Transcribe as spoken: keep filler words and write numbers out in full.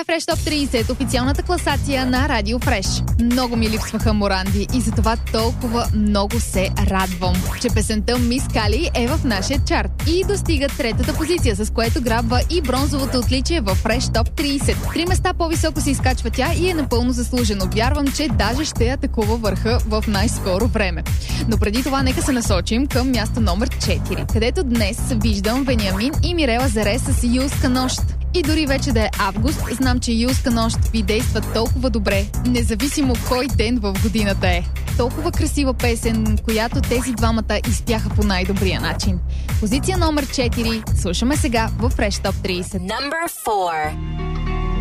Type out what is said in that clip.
е Fresh Top трийсет, официалната класация на Радио Fresh. Много ми липсваха Моранди и затова толкова много се радвам, че песента Мис Кали е в нашия чарт и достига третата позиция, с което грабва и бронзовото отличие в Fresh Top трийсет. Три места по-високо се изкачва тя и е напълно заслужено. Вярвам, че даже ще атакува върха в най-скоро време. Но преди това нека се насочим към място номер четири, където днес виждам Вениамин и Мирела Заре с Юлска нощ. И дори вече да е август, знам, че Юлска нощ ви действа толкова добре, независимо кой ден в годината е. Толкова красива песен, която тези двамата изпяха по най-добрия начин. Позиция номер четири слушаме сега в Fresh Top трийсет. Number four.